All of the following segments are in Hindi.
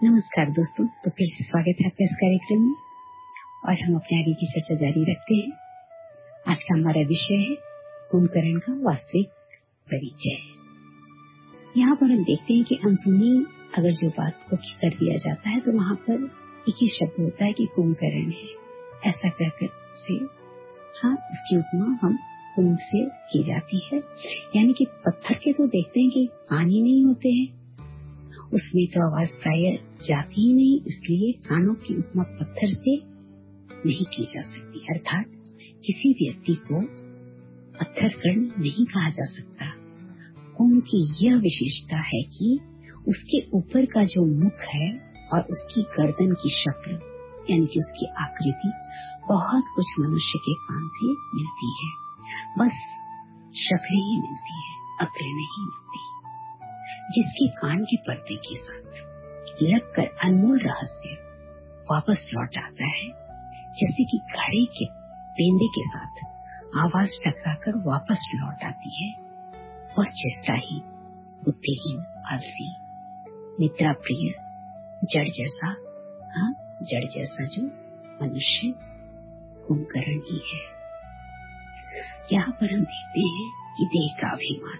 नमस्कार दोस्तों, तो फिर से स्वागत है आपका इस कार्यक्रम में और हम अपने आगे की चर्चा जारी रखते हैं। आज का हमारा विषय है कुंभकर्ण का वास्तविक परिचय। यहाँ पर हम देखते हैं कि अनसुनी अगर जो बात को कर दिया जाता है तो वहाँ पर एक ही शब्द होता है कि कुंभकर्ण है। ऐसा कहकर से उसकी उपमा हम कुंभ से की जाती है, यानी कि पत्थर के तो देखते हैं कि कान ही नहीं होते हैं, उसमें तो आवाज प्राय जाती ही नहीं, इसलिए कानों की उपमा पत्थर से नहीं की जा सकती। अर्थात किसी व्यक्ति को पत्थर कर्ण नहीं कहा जा सकता। कुंभ की यह विशेषता है कि उसके ऊपर का जो मुख है और उसकी गर्दन की शक्ल यानी कि उसकी आकृति बहुत कुछ मनुष्य के कान से मिलती है। बस शक्ल ही मिलती है, अक्ल नहीं मिलती। जिसके कान के पर्दे के साथ लगकर अनमोल रहस्य वापस लौट आता है, जैसे कि घड़े के पेंदे के साथ आवाज टकराकर वापस लौट आती है, वह चेष्टा ही बुद्धिहीन, आलसी, निद्रा प्रिय, जड़ जैसा जो मनुष्य कुंभकर्ण ही है। यहाँ पर हम देखते हैं कि देह का अभिमान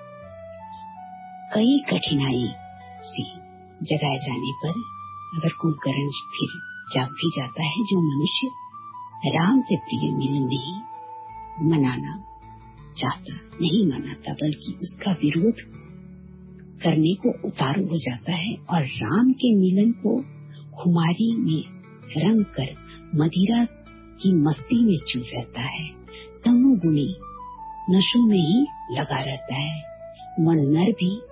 कई कठिनाई से जगाए जाने पर अगर कुंभकर्ण फिर जाग भी जाता है, जो मनुष्य राम से प्रिय मिलन नहीं मनाना चाहता, नहीं मनाता, बल्कि उसका विरोध करने को उतारू हो जाता है और राम के मिलन को खुमारी में रंग कर मदिरा की मस्ती में चूर रहता है, तमोगुणी नशों में ही लगा रहता है। मन नर भी